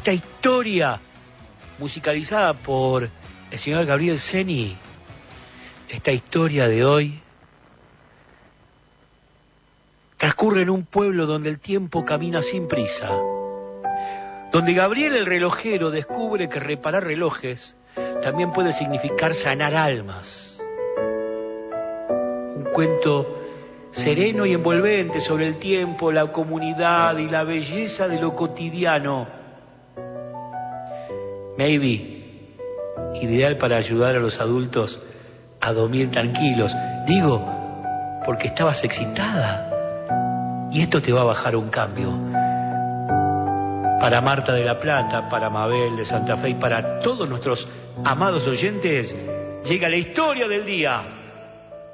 esta historia musicalizada por el señor Gabriel Ceni, esta historia de hoy, transcurre en un pueblo donde el tiempo camina sin prisa, donde Gabriel el relojero descubre que reparar relojes también puede significar sanar almas. Un cuento sereno y envolvente sobre el tiempo, la comunidad y la belleza de lo cotidiano. Maybe, ideal para ayudar a los adultos a dormir tranquilos. Digo, porque estabas excitada. Y esto te va a bajar un cambio. Para Marta de la Plata, para Mabel de Santa Fe y para todos nuestros amados oyentes, llega la historia del día.